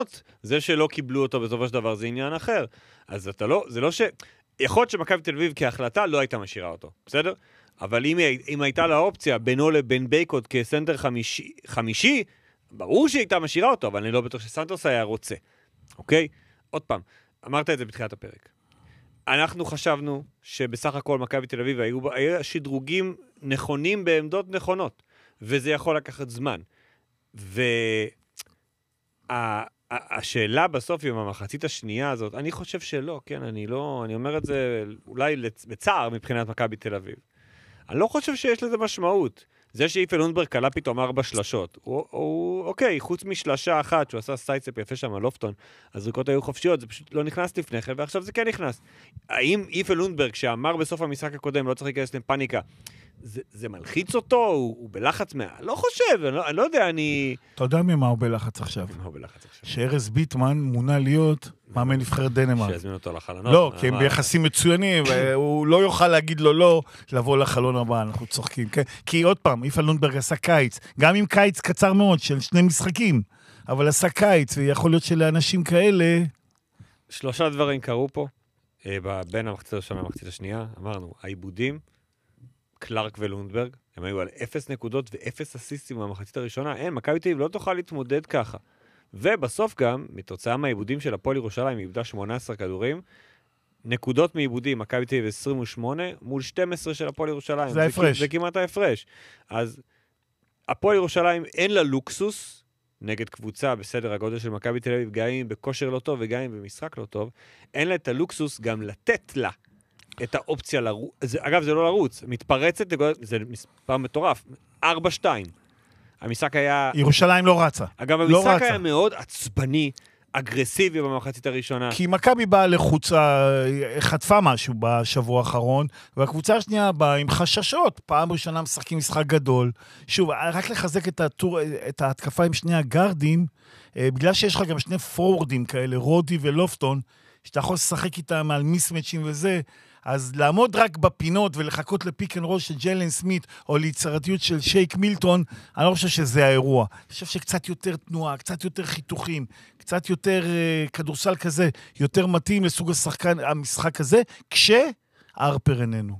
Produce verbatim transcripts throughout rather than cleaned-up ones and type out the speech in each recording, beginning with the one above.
זה שלא קיבלו אותו בסופו של דבר זה עניין אחר. אז אתה לא, זה לא ש... יכול להיות שמכבי תל אביב כהחלטה לא הייתה משאירה אותו, בסדר? אבל אם, אם הייתה לה אופציה בינו לבין בייקוט כסנטר חמישי, חמישי, ברור שהיא הייתה משאירה אותו, אבל אני לא בטוח שסנטוס היה רוצה. אוקיי? עוד פעם, אמרת את זה בתחילת הפרק. אנחנו חשבנו שבסך הכל מכבי תל אביב היו, היו שדרוגים נכונים בעמדות נכונות, וזה יכול לקחת זמן. והשאלה בסוף עם המחצית השנייה הזאת, אני חושב שלא, כן, אני לא, אני אומר את זה אולי בצער מבחינת מכבי תל אביב. אני לא חושב שיש לזה משמעות. זה שאיפה לונדברג קלה פתאום ארבע שלשות, הוא, הוא, אוקיי, חוץ משלשה אחת, שהוא עשה סייצפ יפה שם על לופטון, הזריקות היו חופשיות, זה פשוט לא נכנס לפני כן, ועכשיו זה כן נכנס. האם איפה לונדברג, שאמר בסוף המשחק הקודם, לא צריך להיכנס לפאניקה, זה, זה מלחיץ אותו? הוא, הוא בלחץ מה... לא חושב, אני לא, אני לא יודע, אני... אתה יודע ממה הוא בלחץ עכשיו? ממה הוא בלחץ עכשיו? שארז ביטמן מונה להיות מאמן נבחרת דנמרק. שיזמין אותו לחלונות. לא, כי הם ביחסים מצוינים, הוא לא יוכל להגיד לו לא, לבוא לחלון הבא, אנחנו צוחקים. כי עוד פעם, איפה לונדברג עשה קיץ, גם עם קיץ קצר מאוד, של שני משחקים, אבל עשה קיץ, ויכול להיות שלאנשים כאלה... שלושה דברים קרו פה, בין המחצית הראשונה למחצית השנייה, אמרנו, העיבודים, קלארק ולונדברג, הם היו על אפס נקודות ואפס אסיסטים במחצית הראשונה. אין, מכבי תל אביב לא תוכל להתמודד ככה. ובסוף גם, מתוצאה מהעיבודים של הפועל ירושלים, עיבדה שמונה עשרה כדורים, נקודות מעיבודים, מכבי תל אביב עשרים ושמונה, מול שתים עשרה של הפועל ירושלים. זה ההפרש. זה כמעט ההפרש. אז הפועל ירושלים אין לה לוקסוס, נגד קבוצה בסדר הגודל של מכבי תל אביב, גם אם בכושר לא טוב וגם אם במשחק לא טוב, אין לה את הלוקסוס גם לתת לה את האופציה לרוץ. אגב, זה לא לרוץ, מתפרצת, זה מספר מטורף, ארבע שתיים. המשחק היה... ירושלים לא רצה. אגב, המשחק לא היה מאוד עצבני, אגרסיבי במחצית הראשונה. כי מכבי באה לחוצה, חטפה משהו בשבוע האחרון, והקבוצה השנייה באה עם חששות. פעם ראשונה משחקים משחק גדול. שוב, רק לחזק את, הטור, את ההתקפה עם שני הגארדים, בגלל שיש לך גם שני פורורדים כאלה, רודי ולופטון, שאתה יכול לשחק איתם על מיסמצ'ים וזה, אז לעמוד רק בפינות ולחכות לפיק אנד רול של ג'יילן סמית, או ליצירתיות של שייק מילטון, אני לא חושב שזה האירוע. אני חושב שקצת יותר תנועה, קצת יותר חיתוכים, קצת יותר uh, כדורסל כזה, יותר מתאים לסוג השחקן, המשחק הזה, כשארפר איננו.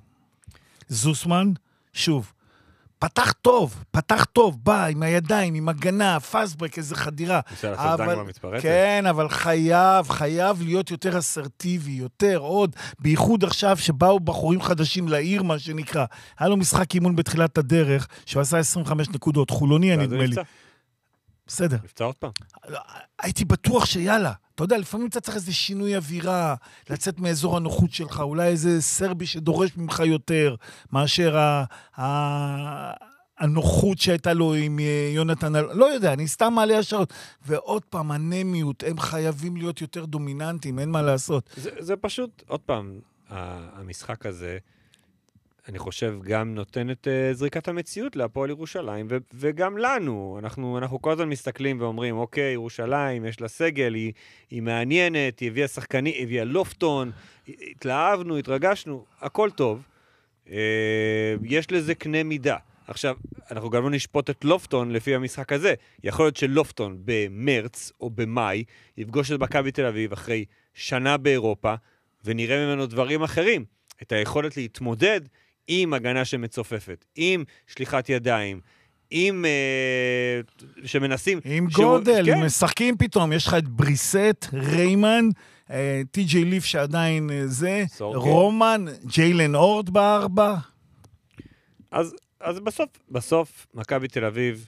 זוסמן, שוב, פתח טוב, פתח טוב, בא עם הידיים, עם הגנה, פאסברק, איזה חדירה. אבל, כן, אבל חייב, חייב להיות יותר אסרטיבי, יותר עוד, בייחוד עכשיו שבאו בחורים חדשים לעיר, מה שנקרא. היה לו משחק אימון בתחילת הדרך, שהוא עשה עשרים וחמש נקודות, חולוני, נדמה לי. בסדר. נפצע עוד פעם. הייתי בטוח שיאללה, אתה יודע, לפעמים אתה צריך איזה שינוי אווירה, לצאת מאזור הנוחות שלך, אולי איזה סרבי שדורש ממך יותר, מאשר ה- ה- הנוחות שהייתה לו עם יונתן, לא יודע, אני סתם מעלה השעות. ועוד פעם, הנמיות, הם חייבים להיות יותר דומיננטיים, אין מה לעשות. זה, זה פשוט, עוד פעם, המשחק הזה, אני חושב, גם נותן את uh, זריקת המציאות להפועל ירושלים, ו- וגם לנו. אנחנו, אנחנו כל הזמן מסתכלים ואומרים, אוקיי, ירושלים, יש לה סגל, היא, היא מעניינת, היא הביאה שחקני, היא הביאה לופטון, התלהבנו, התרגשנו, הכל טוב. Uh, יש לזה קנה מידה. עכשיו, אנחנו גם לא נשפוט את לופטון לפי המשחק הזה. יכול להיות שלופטון במרץ או במאי יפגוש את מכבי תל אביב אחרי שנה באירופה, ונראה ממנו דברים אחרים. את היכולת להתמודד עם הגנה שמצופפת, עם שליחת ידיים, עם אה, שמנסים... עם גודל, כן. עם משחקים פתאום, יש לך את בריסט, ריימן, אה, טי.ג'יי ליף שעדיין אה, זה, סורקי. רומן, ג'יילן אורד בארבע. אז, אז בסוף, בסוף, מכבי תל אביב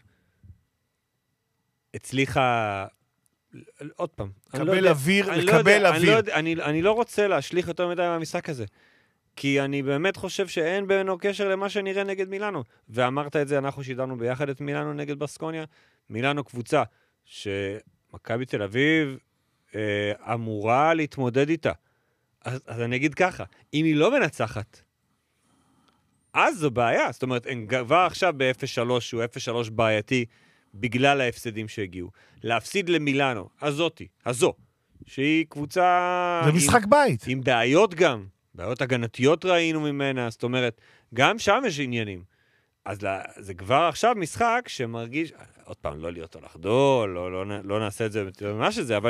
הצליחה... עוד פעם. קבל אוויר, לקבל אוויר. אני לא רוצה להשליך יותר מדי מהמשחק הזה. כי אני באמת חושב שאין בינו קשר למה שנראה נגד מילאנו. ואמרת את זה, אנחנו שידרנו ביחד את מילאנו נגד בסקוניה. מילאנו קבוצה שמכבי תל אביב אה, אמורה להתמודד איתה. אז, אז אני אגיד ככה, אם היא לא מנצחת, אז זו בעיה. זאת אומרת, הם כבר עכשיו ב-אפס שלוש, שהוא אפס שלוש בעייתי, בגלל ההפסדים שהגיעו. להפסיד למילאנו, הזאתי, הזו, שהיא קבוצה... זה משחק עם, בית. עם בעיות גם. בעיות הגנתיות ראינו ממנה, זאת אומרת, גם שם יש עניינים. אז זה כבר עכשיו משחק שמרגיש, עוד פעם, לא להיות או לחדול, לא, לא, לא נעשה את זה, מה שזה, אבל